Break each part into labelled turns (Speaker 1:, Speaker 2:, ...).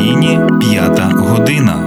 Speaker 1: Україні 5 година.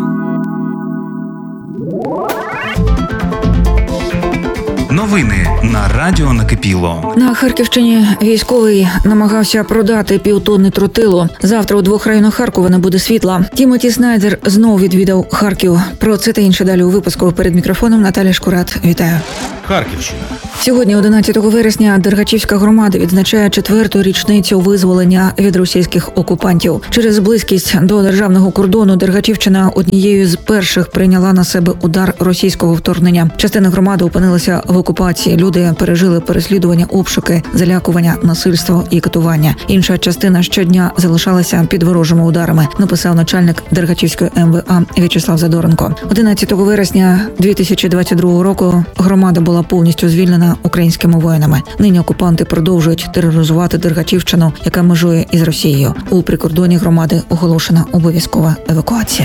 Speaker 1: Новини на радіо Накипіло.
Speaker 2: На Харківщині військовий намагався продати півтонни тротилу. Завтра у 2 районах Харкова не буде світла. Тімоті Снайдер знову відвідав Харків. Про це та інше далі у випуску. Перед мікрофоном Наталя Шкурат. Вітаю.
Speaker 1: Харківщина.
Speaker 2: Сьогодні, 11 вересня, Дергачівська громада відзначає 4-ту річницю визволення від російських окупантів. Через близькість до державного кордону Дергачівщина однією з перших прийняла на себе удар російського вторгнення. Частина громади опинилася в окупації. Люди пережили переслідування, обшуки, залякування, насильство і катування. Інша частина щодня залишалася під ворожими ударами, написав начальник Дергачівської МВА В'ячеслав Задоренко. 11 вересня 2022 року громада була повністю звільнена українськими воїнами. Нині окупанти продовжують тероризувати Дергачівщину, яка межує із Росією. У прикордонні громади оголошена обов'язкова евакуація.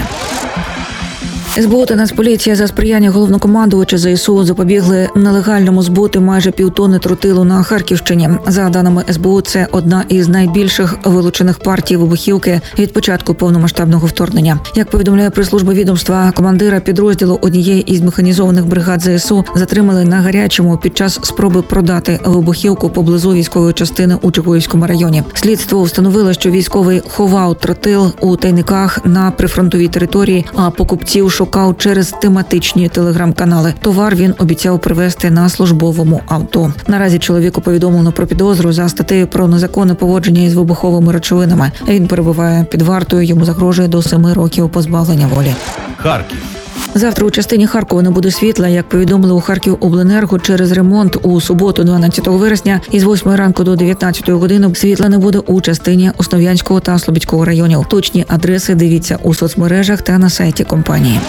Speaker 2: СБУ та Нацполіція за сприяння головнокомандувача ЗСУ запобігли нелегальному збуту майже півтонни тротилу на Харківщині. За даними СБУ, це одна із найбільших вилучених партій вибухівки від початку повномасштабного вторгнення. Як повідомляє прес-служба відомства, командира підрозділу однієї із механізованих бригад ЗСУ затримали на гарячому під час спроби продати вибухівку поблизу військової частини у Чугуївському районі. Слідство встановило, що військовий ховав тротил у тайниках на прифронтовій території, а покупців шукав через тематичні телеграм-канали. Товар він обіцяв привезти на службовому авто. Наразі чоловіку повідомлено про підозру за статтею про незаконне поводження із вибуховими речовинами. Він перебуває під вартою, йому загрожує до 7 років позбавлення волі.
Speaker 1: Харків.
Speaker 2: Завтра у частині Харкова не буде світла, як повідомили у Харківобленерго, через ремонт у суботу, 12 вересня, із 8 ранку до 19 години світла не буде у частині Основ'янського та Слобідського районів. Точні адреси дивіться у соцмережах та на сайті компанії.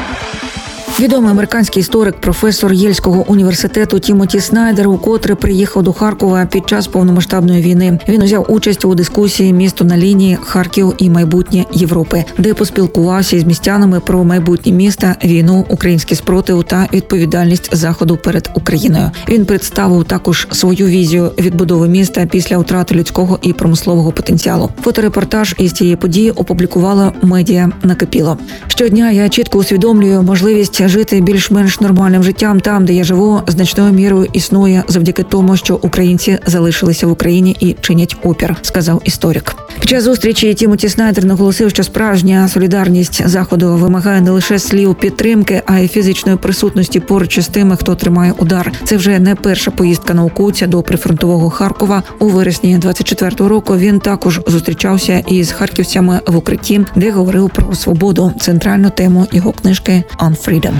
Speaker 2: Відомий американський історик, професор Єльського університету Тімоті Снайдер укотре приїхав до Харкова під час повномасштабної війни. Він узяв участь у дискусії «Місто на лінії. Харків і майбутнє Європи», де поспілкувався із містянами про майбутнє міста, війну, український спротив та відповідальність Заходу перед Україною. Він представив також свою візію відбудови міста після втрати людського і промислового потенціалу. Фоторепортаж із цієї події опублікувала медіа Накипіло. Щодня я чітко усвідомлюю можливість жити більш-менш нормальним життям там, де я живу, значною мірою існує завдяки тому, що українці залишилися в Україні і чинять опір, сказав історик. Під час зустрічі Тімоті Снайдер наголосив, що справжня солідарність Заходу вимагає не лише слів підтримки, а й фізичної присутності поруч із тими, хто тримає удар. Це вже не перша поїздка науковця до прифронтового Харкова. У вересні 24-го року він також зустрічався із харківцями в укритті, де говорив про свободу, центральну тему його книжки «On Freedom».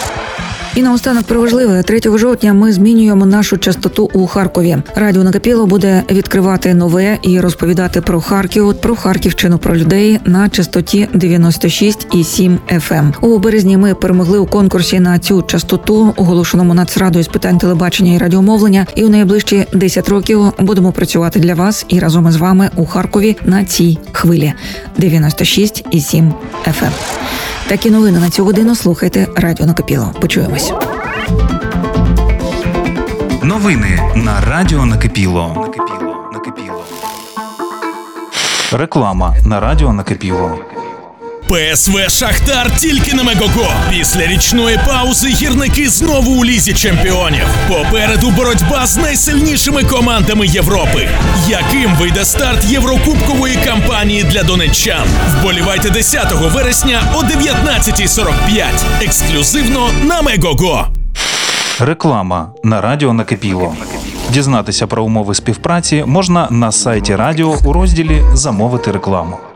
Speaker 2: І наостанок про важливе. 3 жовтня ми змінюємо нашу частоту у Харкові. Радіо Накипіло буде відкривати нове і розповідати про Харків, про Харківщину, про людей на частоті 96,7 FM. У березні ми перемогли у конкурсі на цю частоту, оголошеному Нацрадою з питань телебачення і радіомовлення. І у найближчі 10 років будемо працювати для вас і разом із вами у Харкові на цій хвилі 96,7 FM. Такі новини на цю годину слухайте Радіо Накипіло. Почуємось.
Speaker 1: Новини на радіо Накипіло. Реклама на радіо Накипіло.
Speaker 3: ПСВ «Шахтар» тільки на Мегого. Після річної паузи гірники знову у Лізі чемпіонів. Попереду боротьба з найсильнішими командами Європи. Яким вийде старт єврокубкової кампанії для донеччан? Вболівайте 10 вересня о 19:45. Ексклюзивно на Мегого.
Speaker 1: Реклама на радіо Накипіло. Дізнатися про умови співпраці можна на сайті радіо у розділі «Замовити рекламу».